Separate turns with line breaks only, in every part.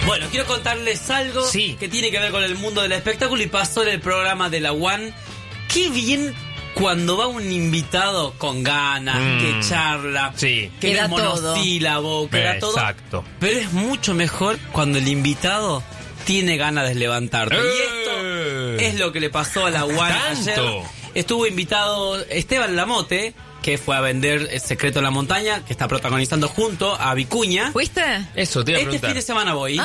Bueno, quiero contarles algo que tiene que ver con el mundo del espectáculo y pasó en el programa de la One. Qué bien cuando va un invitado con ganas, que charla, que no es monosílabo, que da todo. Exacto. Pero es mucho mejor cuando el invitado tiene ganas de levantarte. Y esto es lo que le pasó a la One ayer. Estuvo invitado Esteban Lamote, que fue a vender El secreto en la montaña, que está protagonizando junto a Vicuña.
¿Fuiste?
Eso, te iba a preguntar. Este fin de semana voy.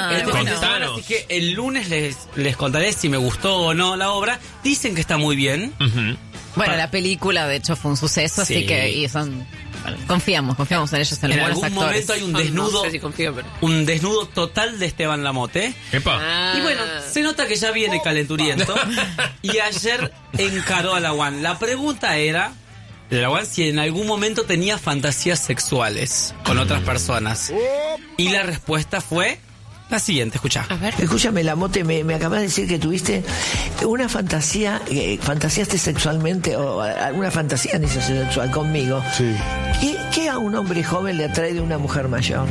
Así que el lunes les contaré si me gustó o no la obra. Dicen que está muy bien.
Bueno, la película de hecho fue un suceso, así que confiamos en ellos, en los buenos actores.
En algún momento hay un desnudo,
no sé si confío, pero...
un desnudo total de Esteban Lamote. Y bueno, se nota que ya viene calenturiento. Y ayer encaró a la One. La pregunta era la One si en algún momento tenía fantasías sexuales con otras personas. Y la respuesta fue la siguiente, escuchá.
Escúchame, Lamote, me acabas de decir que tuviste una fantasía, fantaseaste sexualmente, o alguna fantasía ni sexual conmigo. Sí. ¿Qué a un hombre joven le atrae de una mujer mayor?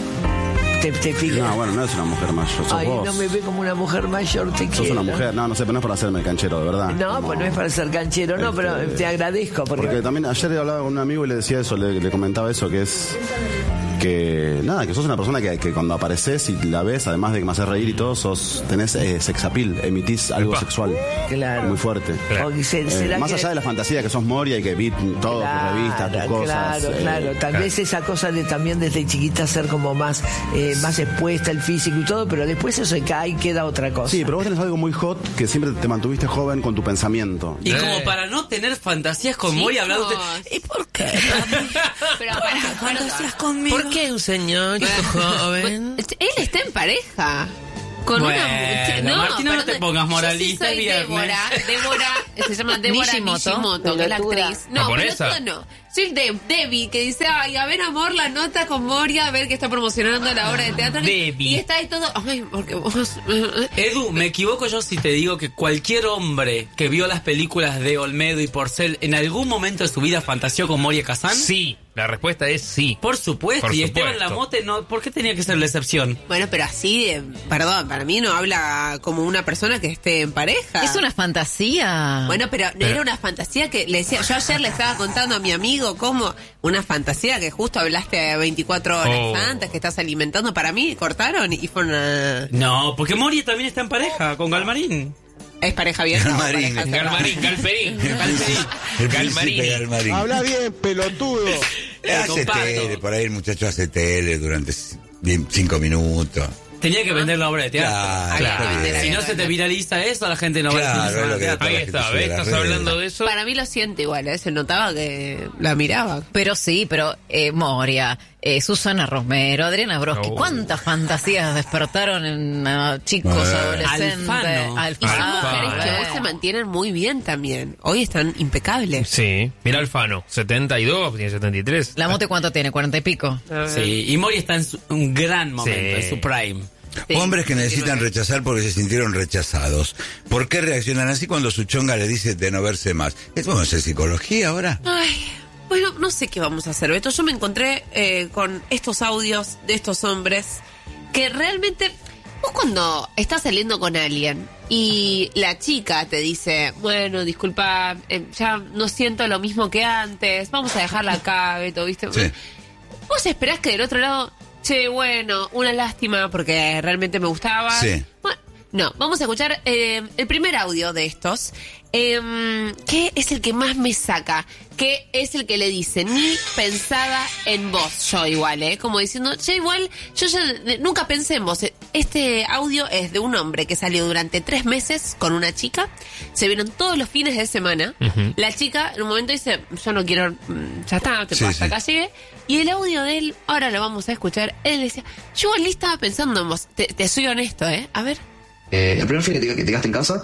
¿Te fijas?
No, bueno, no es una mujer mayor, sos vos.
No me ve como una mujer mayor, te quiero.
Sos una mujer, no sé, pero no es para hacerme el canchero, de verdad.
No, pues no es para ser canchero, no, pero te agradezco. Porque
también ayer hablaba con un amigo y le decía eso, le comentaba eso, que es... que sos una persona que cuando apareces y la ves, además de que me haces reír y todo, tenés sex appeal, emitís algo sexual.
Claro.
Muy fuerte.
Claro.
Más allá de la fantasía que sos Moria y que vi todo, tu revista, tus cosas.
Claro. Tal vez esa cosa de también desde chiquita ser como más expuesta, el físico y todo, pero después eso se cae y queda otra cosa.
Sí, pero vos tenés algo muy hot que siempre te mantuviste joven con tu pensamiento.
Y como para no tener fantasías con Moria, hablando ¿y por qué?
Pero para
fantasías conmigo.
¿Por qué un señor joven? Él está en pareja. Con una
Martina, no te pongas moralista.
Yo sí soy Débora, se llama Débora Nishimoto, que es la actriz. No, pero no. Soy Debbie, que dice, ay, a ver, amor, la nota con Moria, a ver que está promocionando la obra de teatro.
Debbie.
Y está ahí todo, ay, porque vos...
Edu, me equivoco yo si te digo que cualquier hombre que vio las películas de Olmedo y Porcel en algún momento de su vida fantaseó con Moria Kazan.
Sí, la respuesta es sí.
Por supuesto. Y Esteban Lamote, no, ¿por qué tenía que ser la excepción?
Bueno, pero así, perdón, para mí no habla como una persona que esté en pareja.
Es una fantasía.
Bueno, pero era una fantasía que le decía, yo ayer le estaba contando a mi amigo cómo una fantasía que justo hablaste 24 horas antes, que estás alimentando. Para mí cortaron y fue una...
No, porque Moria también está en pareja con Galmarín.
¿Es pareja abierta?
Galmarín.
Habla bien, pelotudo.
Hace tele, por ahí el muchacho hace tele durante 5 minutos.
Tenía que vender la obra de teatro. Claro. Si no se te viraliza eso, la gente no va a decir.
Ahí está, ¿ves? Estás hablando de eso.
Para mí lo siente igual, se notaba que la miraba.
Pero sí, Moria, Susana Romero, Adriana Broski, ¿cuántas fantasías despertaron en chicos, adolescentes?
Alfano. Mujeres que hoy se mantienen muy bien también. Hoy están impecables.
Sí. Mira Alfano, 72, tiene 73.
¿Lamote cuánto tiene? 40 y pico.
Sí, y Moria está en un gran momento, en su prime.
Sí, hombres que necesitan rechazar porque se sintieron rechazados. ¿Por qué reaccionan así cuando su chonga le dice de no verse más? ¿Es bueno hacer psicología ahora?
Ay, bueno, no sé qué vamos a hacer, Beto. Yo me encontré con estos audios de estos hombres que realmente... Vos cuando estás saliendo con alguien y la chica te dice, bueno, disculpa, ya no siento lo mismo que antes, vamos a dejarla acá, Beto, ¿viste? Sí. Vos esperás que del otro lado... Che, bueno, una lástima porque realmente me gustaba.
Sí.
Bueno, no, vamos a escuchar el primer audio de estos. ¿Qué es el que más me saca? ¿Qué es el que le dice? Ni pensaba en vos, yo igual, como diciendo, che, igual, yo ya nunca pensé en vos. Este audio es de un hombre que salió durante 3 meses con una chica. Se vieron todos los fines de semana. La chica en un momento dice, yo no quiero, ya está, hasta acá llegué. Y el audio de él, ahora lo vamos a escuchar. Él decía, yo igual estaba pensando en vos. Te soy honesto, A ver.
El primer fin que te quedaste en casa,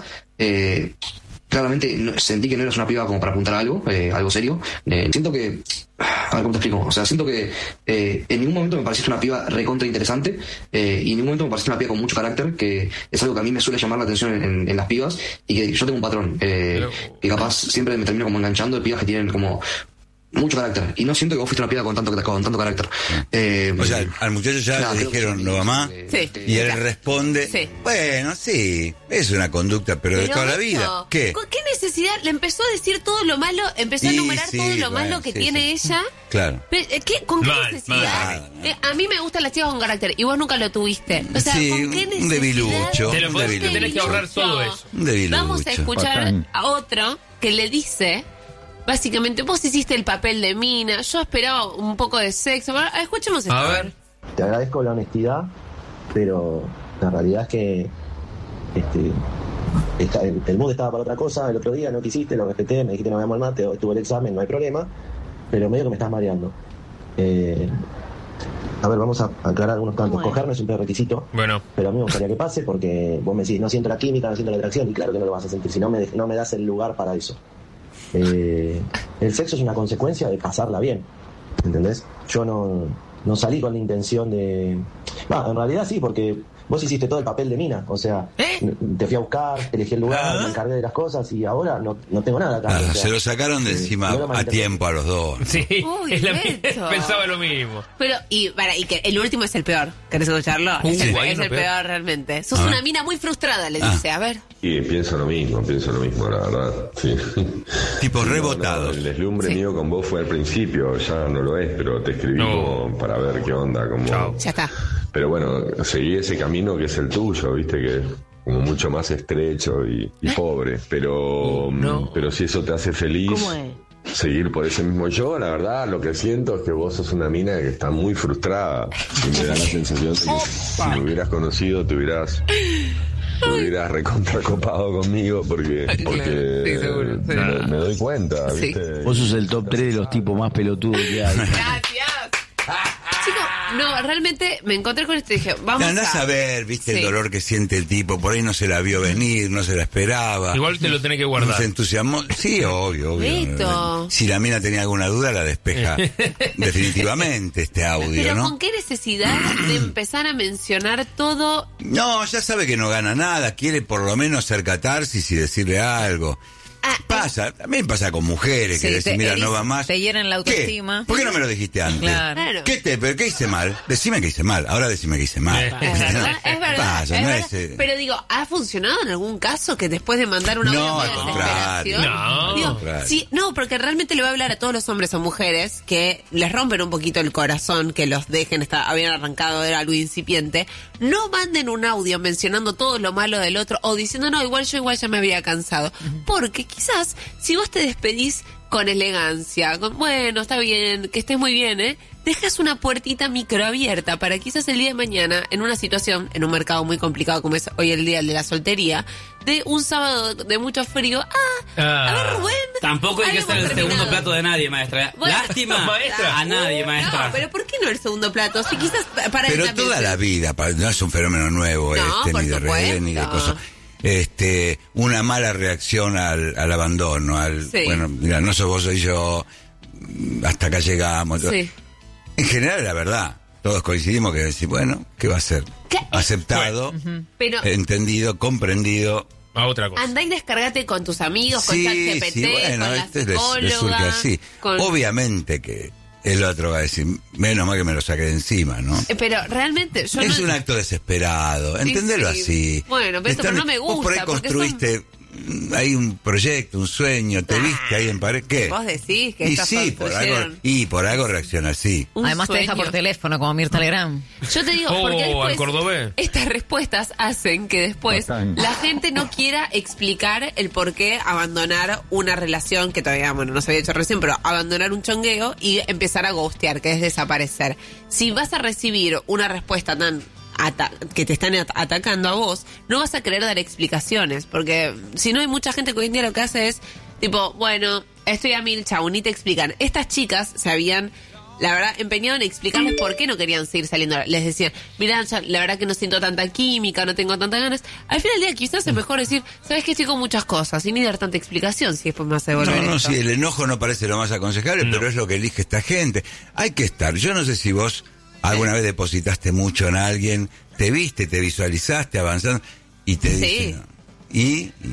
claramente sentí que no eras una piba como para apuntar a algo serio. Siento que... A ver, ¿cómo te explico? O sea, siento que en ningún momento me pareciste una piba recontra interesante y en ningún momento me pareciste una piba con mucho carácter, que es algo que a mí me suele llamar la atención en las pibas, y que yo tengo un patrón que capaz siempre me termino como enganchando de pibas que tienen como mucho carácter. Y no siento que vos fuiste una piba con tanto carácter.
O sea, al muchacho ya le dijeron no va más.
Sí.
Y él responde,
Sí.
bueno, sí, es una conducta, pero de toda la vida. ¿Qué?
¿Con qué necesidad? Le empezó a decir todo lo malo, empezó a enumerar todo lo malo que tiene ella.
Claro.
¿Con qué
Mal,
necesidad? A mí me gustan las chicas con carácter y vos nunca lo tuviste. O sea,
Sí,
¿con qué necesidad?
un debilucho.
Te lo
Un
podés-
debilucho.
tenés que ahorrar todo eso.
Un debilucho.
Vamos a escuchar a otro que le dice, básicamente, vos hiciste el papel de mina, yo esperaba un poco de sexo. Escuchemos esto.
A ver.
Te agradezco la honestidad, pero la realidad es que el mood estaba para otra cosa. El otro día no quisiste, lo respeté, me dijiste no vayamos al mate, tuve el examen, no hay problema, pero medio que me estás mareando. A ver, vamos a aclarar algunos tantos.
Bueno.
Coger no es un prerequisito,
Bueno.
pero a mí me gustaría que pase porque vos me decís, no siento la química, no siento la atracción, y claro que no lo vas a sentir si no me das el lugar para eso. El sexo es una consecuencia de pasarla bien, ¿entendés? Yo no salí con la intención de... en realidad sí, porque vos hiciste todo el papel de mina, o sea, te fui a buscar, elegí el lugar, me encargué de las cosas y ahora no tengo nada acá.
Claro,
o sea,
se lo sacaron de encima
no lo
a
malinterpretes.
tiempo a los dos.
Sí,
Uy,
es la
Beto.
pensaba lo mismo.
Pero, y que el último es el peor. ¿Querés escucharlo?
hay
es
uno
el
peor.
peor realmente. Sos
A ver.
una mina muy frustrada, le dice. A ver.
Y pienso lo mismo, la verdad. Sí.
Tipo rebotados.
El deslumbre
Sí.
mío con vos fue al principio, ya no lo es, pero te escribí como para ver qué onda. Como...
Ya está.
Pero bueno, seguí ese camino que es el tuyo, viste, que es como mucho más estrecho y pobre. Pero si eso te hace feliz, seguir por ese mismo yo, la verdad, lo que siento es que vos sos una mina que está muy frustrada. Y me da la sensación de que si me hubieras conocido, te hubieras recontracopado conmigo porque
Sí, seguro, sí.
me doy cuenta,
Sí.
¿viste?
Vos sos el top 3 de los tipos más pelotudos que hay.
Gracias. Chicos, no, realmente me encontré con esto y dije, vamos
Andás a ver, viste,
Sí.
el dolor que siente el tipo, por ahí no se la vio venir, no se la esperaba.
Igual te lo tenés que
No
guardar.
se entusiasmó. Sí, obvio.
Beto.
Si la mina tenía alguna duda, la despeja definitivamente este audio,
Pero
¿no?
¿con qué necesidad de empezar a mencionar todo?
No, ya sabe que no gana nada, quiere por lo menos hacer catarsis y decirle algo. Pasa, también pasa con mujeres
Sí,
que decir, mira, no va más.
Te hieren la autoestima.
¿Qué? ¿Por qué no me lo dijiste antes?
Claro.
¿Pero qué hice mal? Decime que hice mal, ahora decime que hice mal.
Es verdad, es verdad.
Pasa,
es
no
verdad.
es,
Pero digo, ¿ha funcionado en algún caso que después de mandar una
No,
audio de
al contrario.
desesperación?
No.
Digo,
Al contrario.
sí, no, porque realmente le voy a hablar a todos los hombres o mujeres que les rompen un poquito el corazón, que los dejen habían arrancado de algo incipiente. No manden un audio mencionando todo lo malo del otro o diciendo, no, igual ya me había cansado. Porque quizás, si vos te despedís con elegancia, bueno, está bien, que estés muy bien, dejas una puertita microabierta para quizás el día de mañana, en una situación, en un mercado muy complicado como es hoy el día de la soltería, de un sábado de mucho frío, a ver, Rubén.
Tampoco hay que estar en el segundo plato de nadie, maestra.
Bueno,
Lástima
maestra.
a nadie, maestra.
No, pero ¿por qué no el segundo plato? Si quizás para él
Pero
también
toda
se-
la vida, no es un fenómeno nuevo
No, por
ni de redes, ni de
supuesto.
cosas. Una mala reacción al abandono,
Sí.
bueno, mira, no sos vos, soy yo, hasta acá llegamos.
Sí.
En general, la verdad, todos coincidimos que decir, bueno, ¿qué va a ser?
¿Qué?
Aceptado,
Pero
entendido, comprendido.
A otra cosa.
andá y descargate con tus amigos, con ChatGPT,
bueno,
con la
les surge
psicóloga.
así.
con-
Obviamente que el otro va a decir, menos mal que me lo saqué de encima, ¿no?
Pero realmente yo
Es
no...
un acto desesperado, entendelo
sí.
así.
Bueno, pero no me
Vos por ahí
gusta, porque
construiste hay un proyecto, un sueño, te viste ahí en pared, ¿qué?
Vos decís que
Y
estas
sí, por algo reacciona así.
Un
Además te deja
sueño.
por teléfono como Mirta Legrand.
Yo te digo, porque
al
después
cordobés.
estas respuestas hacen que después la gente no quiera explicar el por qué abandonar una relación que todavía, bueno, no se había hecho recién, pero abandonar un chongueo y empezar a ghostear, que es desaparecer. Si vas a recibir una respuesta tan que te están atacando a vos, no vas a querer dar explicaciones, porque si no hay mucha gente que hoy en día lo que hace es tipo, bueno, estoy a mil, chau, ni te explican. Estas chicas se habían, la verdad, empeñado en explicarles por qué no querían seguir saliendo. Les decían, mirá, la verdad que no siento tanta química, no tengo tantas ganas. Al final del día quizás es mejor decir, sabes que estoy con muchas cosas, y ni dar tanta explicación si después me hace volver
No,
esto.
sí, el enojo no parece lo más aconsejable, pero es lo que elige esta gente. Hay que estar, yo no sé si vos alguna vez depositaste mucho en alguien, te viste, te visualizaste avanzando y te dicen,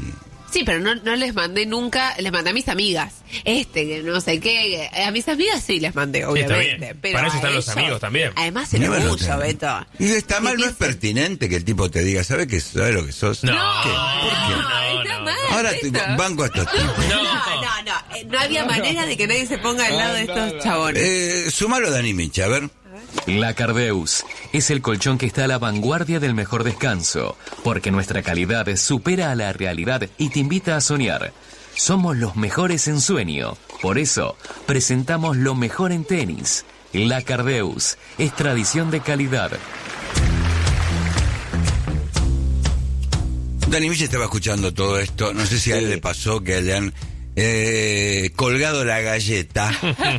Sí, pero no les mandé nunca, les mandé a mis amigas. Que no sé qué. A mis amigas sí les mandé, obviamente.
Sí,
pero
para eso están los amigos también.
Además se le mucho, Beto.
Y está mal, no es pertinente que el tipo te diga, ¿sabes lo que sos?
No,
está mal.
Ahora banco a estos tipos.
No había manera de que nadie se ponga al lado de estos chabones.
Sumalo, Dani Micha, a ver.
La Cardeus es el colchón que está a la vanguardia del mejor descanso, porque nuestra calidad supera a la realidad y te invita a soñar. Somos los mejores en sueño, por eso presentamos lo mejor en tenis. La Cardeus es tradición de calidad.
Dani Micha estaba escuchando todo esto, no sé si a él le pasó que le han colgado la galleta.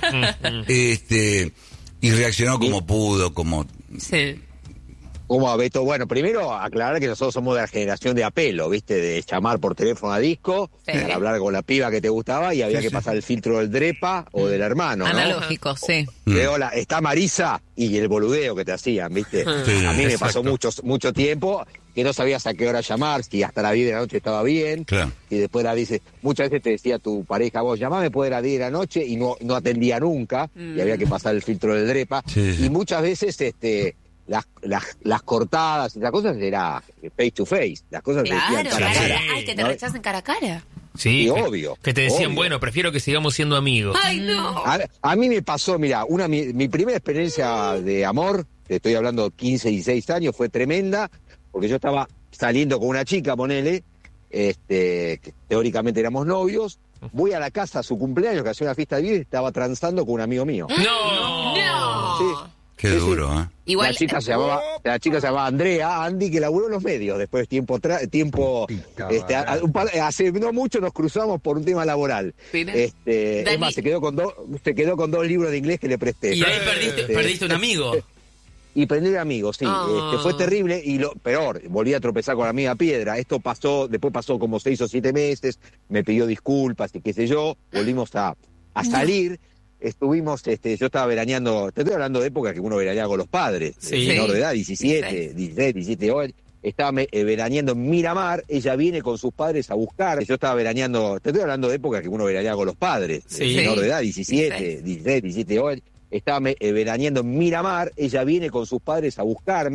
Y reaccionó como pudo, como...
Sí.
Como a Beto, bueno, primero aclarar que nosotros somos de la generación de apelo, ¿viste? De llamar por teléfono a disco, para hablar con la piba que te gustaba y había que pasar el filtro del Drepa o del hermano, ¿no?
Analógico, sí.
Hola, está Marisa y el boludeo que te hacían, ¿viste?
Sí,
a mí me pasó mucho tiempo que no sabías a qué hora llamar, si hasta las 10 de la noche estaba bien.
Claro.
Y después muchas veces te decía tu pareja, vos llamame después de las 10 de la noche y no atendía nunca, y había que pasar el filtro del Drepa.
Sí.
Y muchas veces las cortadas y las cosas era face to face, las cosas se decían cara a cara.
Ay, que te rechacen cara a cara.
Sí,
obvio.
Que te decían,
obvio.
bueno, prefiero que sigamos siendo amigos.
Ay, no.
A mí me pasó, mira, mi primera experiencia de amor, te estoy hablando 15, 16 años, fue tremenda, porque yo estaba saliendo con una chica, ponele, que teóricamente éramos novios, voy a la casa a su cumpleaños, que hacía una fiesta de vida y estaba transando con un amigo mío.
¡No!
Sí.
Qué duro, ¿eh?
Igual,
La chica se llamaba Andrea, Andy, que laburó en los medios. Después hace no mucho nos cruzamos por un tema laboral. Es más, se quedó con dos libros de inglés que le presté.
Y ahí perdiste un amigo.
Y perdí un amigo, sí. Fue terrible y lo peor, volví a tropezar con la amiga Piedra. Esto después pasó como 6 o 7 meses, me pidió disculpas y qué sé yo, volvimos a salir. Estuvimos, yo estaba veraneando, te estoy hablando de época que uno veraneaba con los padres, menor de edad, 17, 16, 17 años. Estaba veraneando en Miramar, ella viene con sus padres a buscar. Yo estaba veraneando, te estoy hablando de época que uno veraneaba con los padres, menor de edad, 17, 16, 17 años. Estaba veraneando en Miramar, ella viene con sus padres a buscarme.